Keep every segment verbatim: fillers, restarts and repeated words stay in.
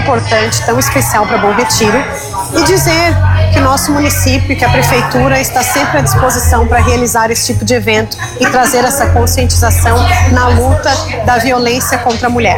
importante, tão especial para Bom Retiro, e dizer que o nosso município, que a prefeitura está sempre à disposição para realizar esse tipo de evento e trazer essa conscientização na luta da violência contra a mulher.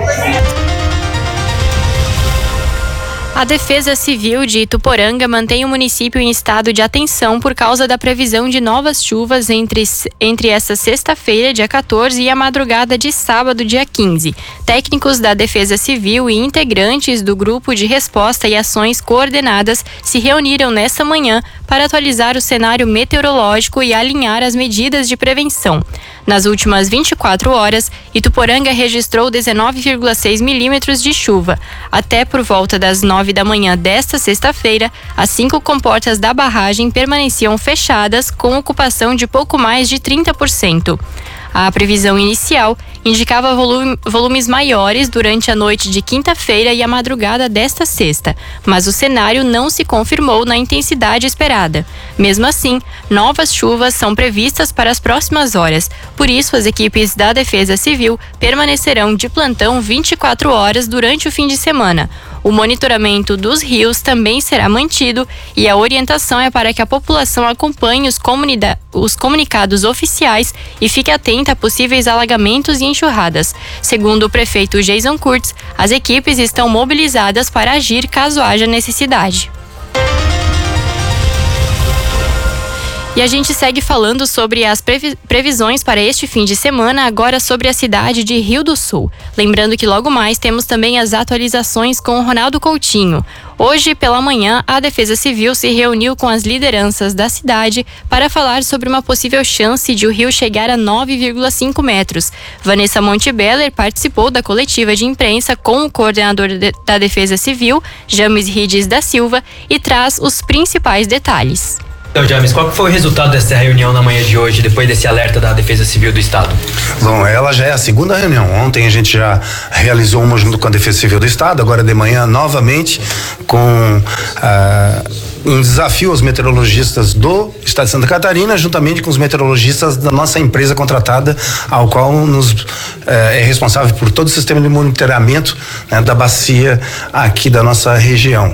A Defesa Civil de Ituporanga mantém o município em estado de atenção por causa da previsão de novas chuvas entre, entre esta sexta-feira, dia quatorze, e a madrugada de sábado, dia quinze. Técnicos da Defesa Civil e integrantes do Grupo de Resposta e Ações Coordenadas se reuniram nesta manhã para atualizar o cenário meteorológico e alinhar as medidas de prevenção. Nas últimas vinte e quatro horas, Ituporanga registrou dezenove vírgula seis milímetros de chuva. Até por volta das nove da manhã desta sexta-feira, as cinco comportas da barragem permaneciam fechadas, com ocupação de pouco mais de trinta por cento. A previsão inicial indicava volume, volumes maiores durante a noite de quinta-feira e a madrugada desta sexta, mas o cenário não se confirmou na intensidade esperada. Mesmo assim, novas chuvas são previstas para as próximas horas. Por isso, as equipes da Defesa Civil permanecerão de plantão vinte e quatro horas durante o fim de semana. O monitoramento dos rios também será mantido e a orientação é para que a população acompanhe os, comunida- os comunicados oficiais e fique atenta a possíveis alagamentos e enxurradas. Segundo o prefeito Jason Kurtz, as equipes estão mobilizadas para agir caso haja necessidade. E a gente segue falando sobre as previ- previsões para este fim de semana, agora sobre a cidade de Rio do Sul. Lembrando que logo mais temos também as atualizações com o Ronaldo Coutinho. Hoje, pela manhã, a Defesa Civil se reuniu com as lideranças da cidade para falar sobre uma possível chance de o rio chegar a nove vírgula cinco metros. Vanessa Montebeller participou da coletiva de imprensa com o coordenador de- da Defesa Civil, James Rides da Silva, e traz os principais detalhes. Então, James, qual foi o resultado dessa reunião na manhã de hoje, depois desse alerta da Defesa Civil do Estado? Bom, ela já é a segunda reunião. Ontem a gente já realizou uma junto com a Defesa Civil do Estado, agora de manhã novamente com ah, um desafio aos meteorologistas do Estado de Santa Catarina, juntamente com os meteorologistas da nossa empresa contratada, ao qual nos eh, é responsável por todo o sistema de monitoramento, né, da bacia aqui da nossa região.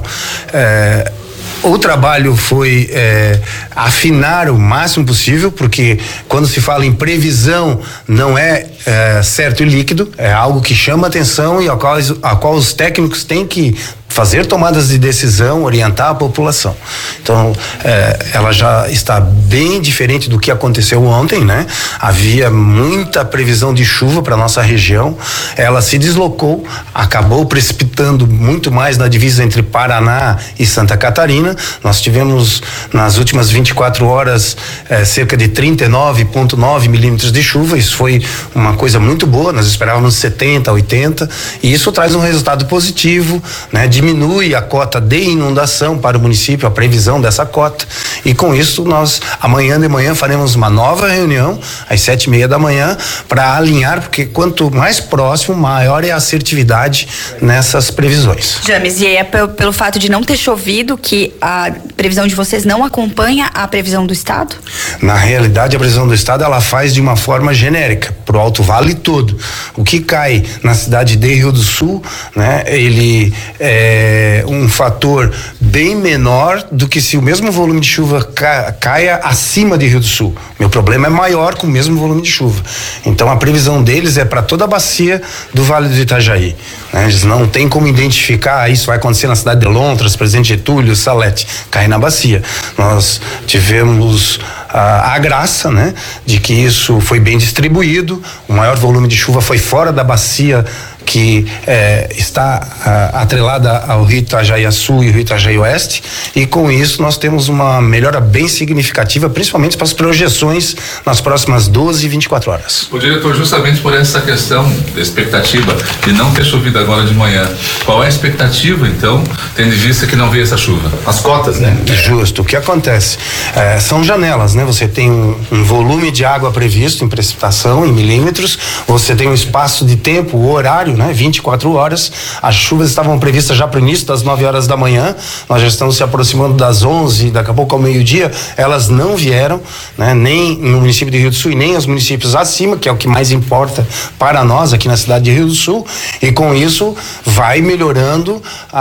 Eh, O trabalho foi é, afinar o máximo possível, porque quando se fala em previsão não é, é certo e líquido, é algo que chama atenção e ao qual, ao qual os técnicos têm que fazer tomadas de decisão, orientar a população. Então, eh, ela já está bem diferente do que aconteceu ontem, né? Havia muita previsão de chuva para nossa região. Ela se deslocou, acabou precipitando muito mais na divisa entre Paraná e Santa Catarina. Nós tivemos nas últimas vinte e quatro horas eh, cerca de trinta e nove vírgula nove milímetros de chuva. Isso foi uma coisa muito boa. Nós esperávamos setenta, oitenta, e isso traz um resultado positivo, né? De diminui a cota de inundação para o município, a previsão dessa cota, e com isso nós amanhã de manhã faremos uma nova reunião às sete e meia da manhã para alinhar, porque quanto mais próximo, maior é a assertividade nessas previsões. James, e é pelo, pelo fato de não ter chovido que a previsão de vocês não acompanha a previsão do Estado? Na realidade, a previsão do Estado ela faz de uma forma genérica, pro Alto Vale todo. O que cai na cidade de Rio do Sul, né, ele é É um fator bem menor do que se o mesmo volume de chuva ca, caia acima de Rio do Sul. Meu problema é maior com o mesmo volume de chuva. Então a previsão deles é para toda a bacia do Vale do Itajaí, né? Eles não tem como identificar, isso vai acontecer na cidade de Lontras, Presidente Getúlio, Salete, cai na bacia. Nós tivemos a, a graça, né, de que isso foi bem distribuído, o maior volume de chuva foi fora da bacia que eh, está ah, atrelada ao Rio Itajaí Sul e Rio Itajaí Oeste, e com isso nós temos uma melhora bem significativa, principalmente para as projeções nas próximas doze e vinte e quatro horas. O diretor, justamente por essa questão da expectativa de não ter chovido agora de manhã, qual é a expectativa então, tendo em vista que não veio essa chuva? As cotas, né? Justo. O que acontece? Eh, são janelas, né? Você tem um, um volume de água previsto em precipitação, em milímetros, você tem um espaço de tempo, o horário, né? vinte e quatro horas. As chuvas estavam previstas já para o início das nove horas da manhã. Nós já estamos se aproximando das onze, daqui a pouco ao meio-dia. Elas não vieram, né? Nem no município de Rio do Sul e nem os municípios acima, que é o que mais importa para nós aqui na cidade de Rio do Sul. E com isso vai melhorando a